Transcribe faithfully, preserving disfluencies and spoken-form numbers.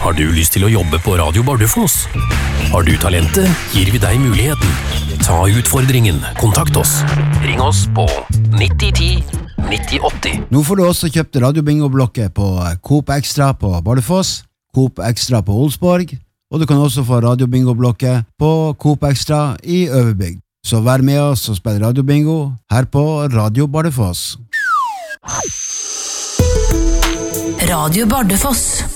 Har du lyst til å jobbe på Radio Bardufoss? Har du talentet, gir vi deg muligheten. Ta utfordringen. Kontakt oss. Ring oss på nitti ti nitti åtti. Nå får du også kjøpt radiobingo-blokket på Coop Extra på Bardufoss, Coop Extra på Olsborg, og du kan også få radiobingo-blokket på Coop Extra i Øverbygd. Så vær med oss og spill radiobingo her på Radio Bardufoss. Radio Bardufoss.